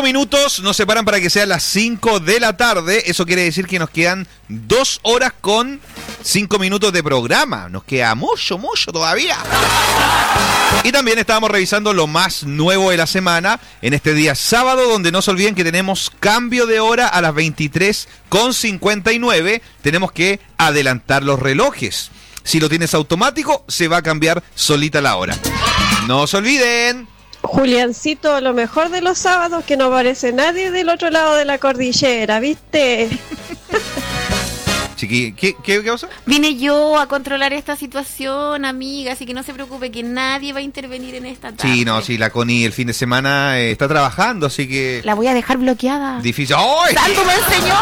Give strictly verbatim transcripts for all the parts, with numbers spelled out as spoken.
Minutos nos separan para que sean las cinco de la tarde. Eso quiere decir que nos quedan dos horas con cinco minutos de programa. Nos queda mucho, mucho todavía. Y también estábamos revisando lo más nuevo de la semana en este día sábado, donde no se olviden que tenemos cambio de hora a las veintitrés con cincuenta y nueve. Tenemos que adelantar los relojes. Si lo tienes automático, se va a cambiar solita la hora. No se olviden. Juliancito, lo mejor de los sábados que no aparece nadie del otro lado de la cordillera, ¿viste? Chiqui, ¿qué, qué, qué pasó? Vine yo a controlar esta situación, amiga, así que no se preocupe que nadie va a intervenir en esta tarde. Sí, no, sí, la Connie el fin de semana eh, está trabajando, así que... La voy a dejar bloqueada. Difícil. ¡Ay! ¡Tanto me enseñó!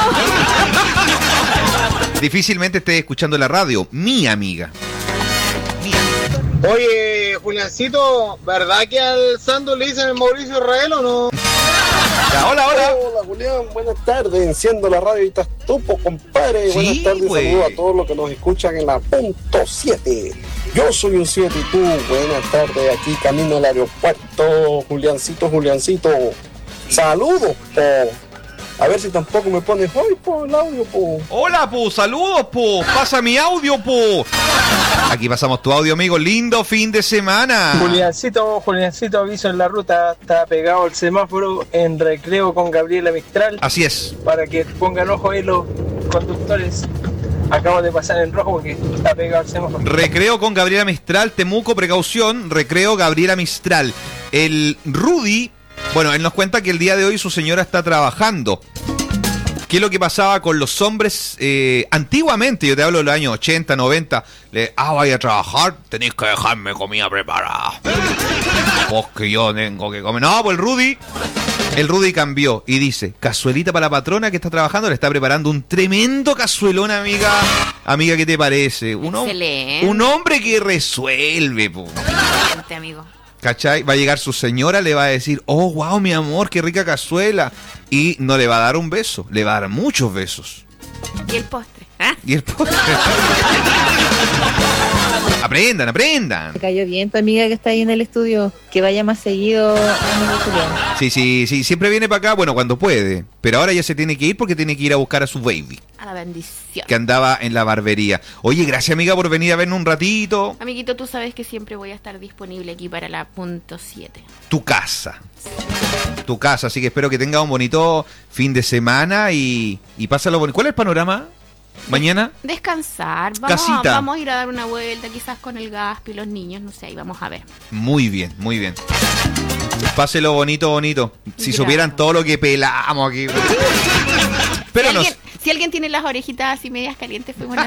Difícilmente esté escuchando la radio, mi amiga. Oye, Juliancito, ¿verdad que al Santo le dicen el Mauricio Israel o no? Ya, hola, hola. Hola, Julián, buenas tardes. Enciendo la radio y estás tupo, compadre. Sí, buenas tardes, pues. saludos a todos los que nos escuchan en la punto siete. Yo soy un siete y tú, buenas tardes. Aquí camino al aeropuerto. Juliancito, Juliancito. Saludos, po. A ver si tampoco me pones hoy, po, el audio, po. Hola, pu, saludos, pu. Pasa mi audio, pu. Aquí pasamos tu audio, amigo. Lindo fin de semana. Juliancito, Juliancito, aviso en la ruta. Está pegado el semáforo en Recreo con Gabriela Mistral. Así es. Para que pongan ojo ahí los conductores. Acabo de pasar en rojo porque está pegado el semáforo. Recreo con Gabriela Mistral, Temuco, precaución. Recreo Gabriela Mistral. El Rudy, bueno, él nos cuenta que el día de hoy su señora está trabajando. ¿Qué es lo que pasaba con los hombres eh, antiguamente? Yo te hablo de los años ochenta, noventa. Le, ah, vaya a trabajar, tenéis que dejarme comida preparada. Porque yo tengo que comer. No, pues el Rudy, el Rudy cambió y dice, cazuelita para la patrona que está trabajando, le está preparando un tremendo cazuelón, amiga. Amiga, ¿qué te parece? Un, Excelente. un hombre que resuelve, po. Excelente, amigo. ¿Cachai? Va a llegar su señora, le va a decir, oh, wow, mi amor, qué rica cazuela. Y no le va a dar un beso, le va a dar muchos besos. ¿Y el postre? ¿Ah? Y el postre. Aprendan, aprendan. Me cayó bien tu amiga que está ahí en el estudio. Que vaya más seguido, amigo Julián. Sí, sí, sí, siempre viene para acá, bueno, cuando puede. Pero ahora ya se tiene que ir porque tiene que ir a buscar a su baby, A la bendición. que andaba en la barbería. Oye, gracias, amiga, por venir a vernos un ratito. Amiguito, tú sabes que siempre voy a estar disponible aquí para la punto siete. Tu casa. Tu casa, así que espero que tenga un bonito fin de semana y, y pásalo bonito. ¿Cuál es el panorama? ¿Mañana? Descansar, vamos, Casita. vamos a ir a dar una vuelta, quizás con el Gaspi y los niños, no sé, ahí vamos a ver. Muy bien, muy bien. Páselo bonito, bonito. Si Gracias. supieran todo lo que pelamos aquí. Pero si, nos... alguien, si alguien tiene las orejitas así medias calientes, fuimos